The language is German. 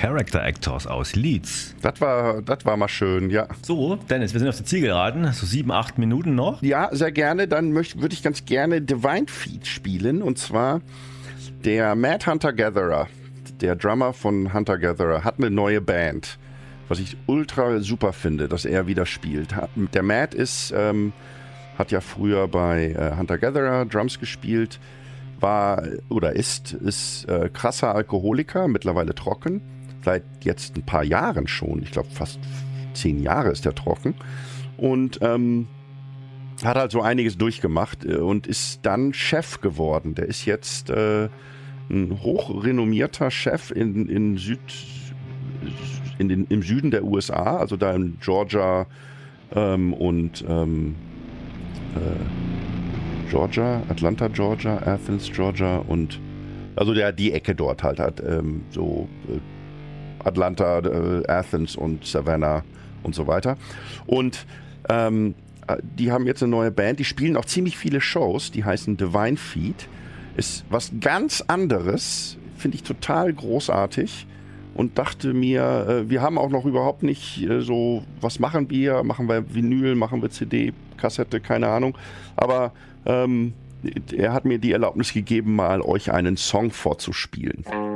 Character Actors aus Leeds. Das war mal schön, ja. So, Dennis, wir sind auf der Zielgeraden, so 7-8 Minuten noch. Ja, sehr gerne. Dann würde ich ganz gerne Divine Feet spielen. Und zwar der Matt Hunter-Gatherer, der Drummer von Hunter-Gatherer, hat eine neue Band. Was ich ultra super finde, dass er wieder spielt. Der Matt hat ja früher bei Hunter-Gatherer Drums gespielt, ist krasser Alkoholiker, mittlerweile trocken. Seit jetzt ein paar Jahren schon. Ich glaube, fast 10 Jahre ist er trocken. Und hat halt so einiges durchgemacht und ist dann Chef geworden. Der ist jetzt ein hochrenommierter Chef im Süden der USA, also da in Georgia Atlanta, Georgia, Athens, Georgia und also die Ecke dort halt hat Atlanta, Athens und Savannah und so weiter. Und die haben jetzt eine neue Band, die spielen auch ziemlich viele Shows, die heißen Divine Feet. Ist was ganz anderes, finde ich total großartig und dachte mir, wir haben auch noch überhaupt nicht so, was machen wir? Machen wir Vinyl, machen wir CD, Kassette, keine Ahnung. Aber er hat mir die Erlaubnis gegeben, mal euch einen Song vorzuspielen.